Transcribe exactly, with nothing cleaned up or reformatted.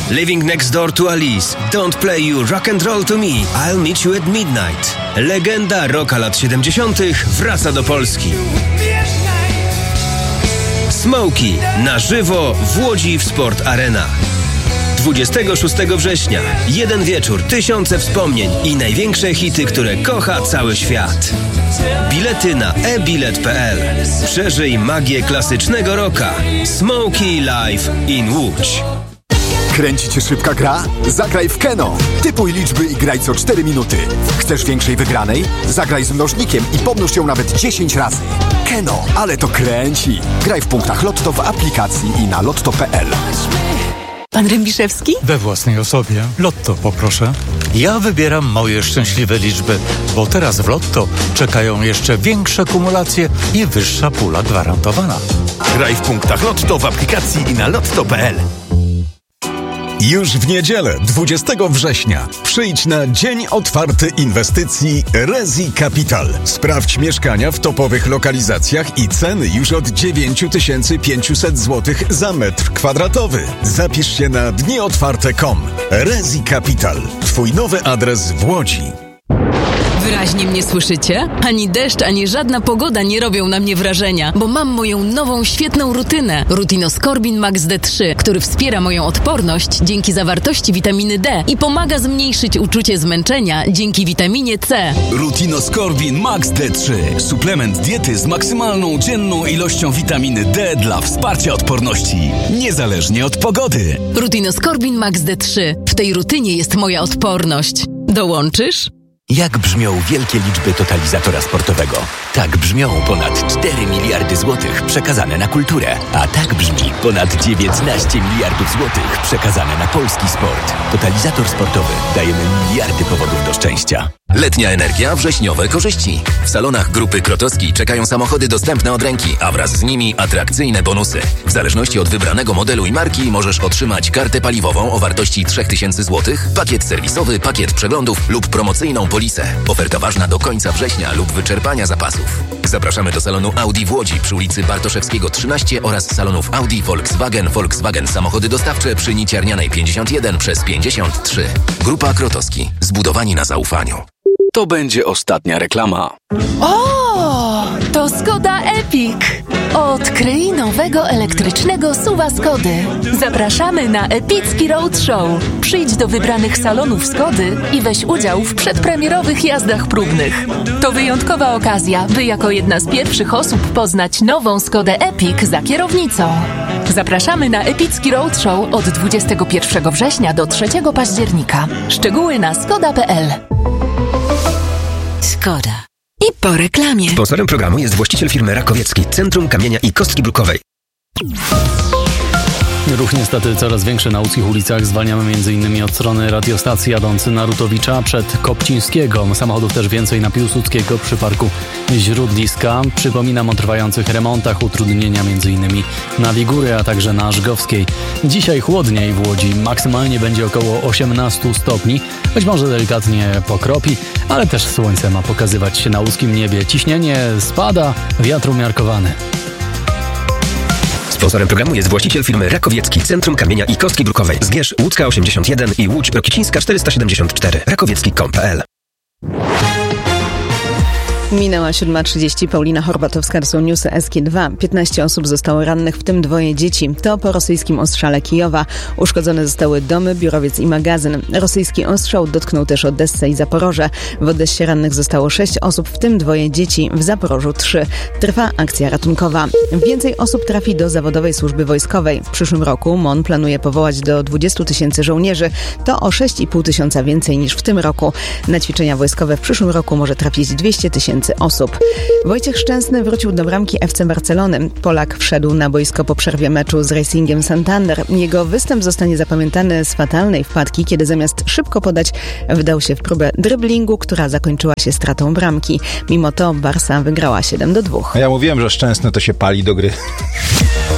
Living Next Door to Alice, Don't Play You Rock and Roll to Me, I'll Meet You at Midnight. Legenda rocka lat siedemdziesiątych wraca do Polski. Smokey na żywo w Łodzi w Sport Arena. dwudziestego szóstego września. Jeden wieczór, tysiące wspomnień i największe hity, które kocha cały świat. Bilety na e bilet kropka pe el. Przeżyj magię klasycznego rocka. Smokey Live in Łódź. Kręci cię szybka gra? Zagraj w Keno. Typuj liczby i graj co cztery minuty. Chcesz większej wygranej? Zagraj z mnożnikiem i pomnóż ją nawet dziesięć razy. Keno, ale to kręci. Graj w punktach Lotto w aplikacji i na lotto kropka pe el. Pan Rębiszewski? We własnej osobie. Lotto poproszę. Ja wybieram moje szczęśliwe liczby, bo teraz w Lotto czekają jeszcze większe kumulacje i wyższa pula gwarantowana. Graj w punktach Lotto w aplikacji i na lotto kropka pe el. Już w niedzielę, dwudziestego września, przyjdź na Dzień Otwarty Inwestycji Resi Capital. Sprawdź mieszkania w topowych lokalizacjach i ceny już od dziewięć tysięcy pięćset złotych za metr kwadratowy. Zapisz się na dni otwarte kropka com. Resi Capital. Twój nowy adres w Łodzi. Wyraźnie mnie słyszycie? Ani deszcz, ani żadna pogoda nie robią na mnie wrażenia, bo mam moją nową, świetną rutynę. Rutinoskorbin Max D trzy, który wspiera moją odporność dzięki zawartości witaminy D i pomaga zmniejszyć uczucie zmęczenia dzięki witaminie C. Rutinoskorbin Max D trzy. Suplement diety z maksymalną dzienną ilością witaminy D dla wsparcia odporności, niezależnie od pogody. Rutinoskorbin Max D trzy. W tej rutynie jest moja odporność. Dołączysz? Jak brzmią wielkie liczby totalizatora sportowego? Tak brzmią ponad cztery miliardy złotych przekazane na kulturę. A tak brzmi ponad dziewiętnaście miliardów złotych przekazane na polski sport. Totalizator sportowy. Dajemy miliardy powodów do szczęścia. Letnia energia, wrześniowe korzyści. W salonach Grupy Krotowski czekają samochody dostępne od ręki, a wraz z nimi atrakcyjne bonusy. W zależności od wybranego modelu i marki możesz otrzymać kartę paliwową o wartości trzy tysiące złotych, pakiet serwisowy, pakiet przeglądów lub promocyjną polisę. Oferta ważna do końca września lub wyczerpania zapasów. Zapraszamy do salonu Audi w Łodzi przy ulicy Bartoszewskiego trzynaście oraz salonów Audi, Volkswagen, Volkswagen Samochody Dostawcze przy Niciarnianej pięćdziesiąt jeden przez pięćdziesiąt trzy. Grupa Krotowski. Zbudowani na zaufaniu. To będzie ostatnia reklama. O, to Skoda Epic. Odkryj nowego elektrycznego suwa Skody. Zapraszamy na epicki roadshow. Przyjdź do wybranych salonów Skody i weź udział w przedpremierowych jazdach próbnych. To wyjątkowa okazja, by jako jedna z pierwszych osób poznać nową Skodę Epic za kierownicą. Zapraszamy na epicki roadshow od dwudziestego pierwszego września do trzeciego października. Szczegóły na skoda kropka pe el. Skoda. I po reklamie. Sponsorem programu jest właściciel firmy Rakowiecki, Centrum Kamienia i Kostki Brukowej. Ruch niestety coraz większy na łódzkich ulicach. Zwalniamy m.in. od strony radiostacji jadący na Rutowicza przed Kopcińskiego. Samochodów też więcej na Piłsudskiego przy parku Źródliska. Przypominam o trwających remontach, utrudnienia m.in. na Wigury, a także na Żgowskiej. Dzisiaj chłodniej w Łodzi. Maksymalnie będzie około osiemnaście stopni. Być może delikatnie pokropi, ale też słońce ma pokazywać się na łódzkim niebie. Ciśnienie spada, wiatr umiarkowany. Sponsorem programu jest właściciel firmy Rakowiecki, Centrum Kamienia i Kostki Brukowej. Zgierz Łódzka osiemdziesiąt jeden i Łódź Rokicińska czterysta siedemdziesiąt cztery. rakowiecki kropka com kropka pe el. Minęła siódma trzydzieści. Paulina Horbatowska, to są newsy S K dwa. piętnaście osób zostało rannych, w tym dwoje dzieci. To po rosyjskim ostrzale Kijowa. Uszkodzone zostały domy, biurowiec i magazyn. Rosyjski ostrzał dotknął też Odessę i Zaporoże. W Odessie rannych zostało sześć osób, w tym dwoje dzieci. W Zaporożu trzy. Trwa akcja ratunkowa. Więcej osób trafi do zawodowej służby wojskowej. W przyszłym roku M O N planuje powołać do dwudziestu tysięcy żołnierzy. To o sześć i pół tysiąca więcej niż w tym roku. Na ćwiczenia wojskowe w przyszłym roku może trafić dwieście tysięcy osób. Wojciech Szczęsny wrócił do bramki F C Barcelony. Polak wszedł na boisko po przerwie meczu z Racingiem Santander. Jego występ zostanie zapamiętany z fatalnej wpadki, kiedy zamiast szybko podać, wdał się w próbę dryblingu, która zakończyła się stratą bramki. Mimo to Barsa wygrała siedem do dwóch. Ja mówiłem, że Szczęsny to się pali do gry.